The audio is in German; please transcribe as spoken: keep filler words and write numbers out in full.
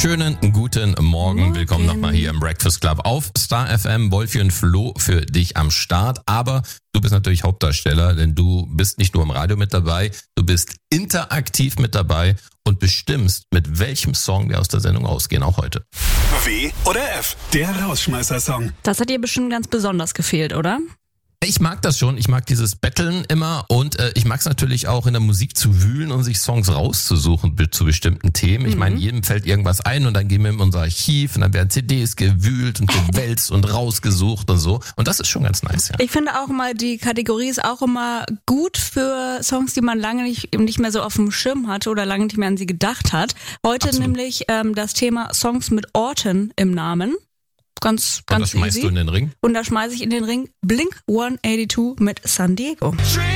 Schönen guten Morgen. Morgen. Willkommen nochmal hier im Breakfast Club auf Star F M. Wolfi und Flo für dich am Start. Aber du bist natürlich Hauptdarsteller, denn du bist nicht nur im Radio mit dabei, du bist interaktiv mit dabei und bestimmst, mit welchem Song wir aus der Sendung ausgehen, auch heute. W oder F, der Rausschmeißer-Song. Das hat dir bestimmt ganz besonders gefehlt, oder? Ich mag das schon, ich mag dieses Betteln immer und äh, ich mag es natürlich auch in der Musik zu wühlen und sich Songs rauszusuchen be- zu bestimmten Themen. Ich Mhm. meine, jedem fällt irgendwas ein und dann gehen wir in unser Archiv und dann werden C Ds gewühlt und gewälzt und rausgesucht und so. Und das ist schon ganz nice, ja. Ich finde auch mal, die Kategorie ist auch immer gut für Songs, die man lange nicht, nicht mehr so auf dem Schirm hatte oder lange nicht mehr an sie gedacht hat. Heute Absolut. nämlich ähm, das Thema Songs mit Orten im Namen. Ganz, Und das ganz schmeißt easy. du in den Ring? Und da schmeiße ich in den Ring Blink hundertzweiundachtzig mit San Diego.